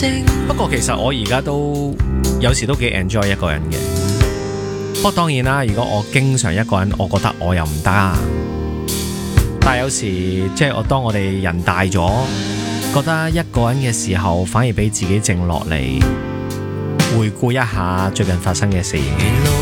不過其實我而家都有時都幾 enjoy 一個人嘅。不過當然啦，如果我經常一個人，我覺得我又唔得。但係有時即係當我哋人大咗，覺得一個人嘅時候，反而俾自己靜落嚟，回顧一下最近發生嘅事。